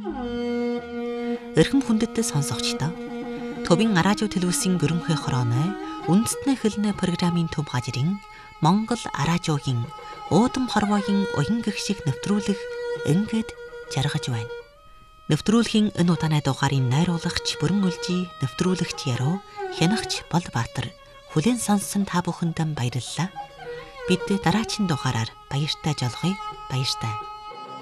Эрхэм хүндэт сонсогчдоо Төвийн радио телевизийн ерөнхий хорооны үндэстний хэлний программын төв хажирын Монгол радиогийн уудам хорвоогийн уян гэх шиг нэвтрүүлэг ингээд жаргаж байна. Нэвтрүүлгийн энэ удааны дугаарыг найруулагч Бүрэн Үлжий, нэвтрүүлэгч Яруу, хянагч Болбаатар хүлээн сонссон та бүхэнд баярлалаа. Бид дараагийн дугаараар баяртай жолгоё. Баяртай.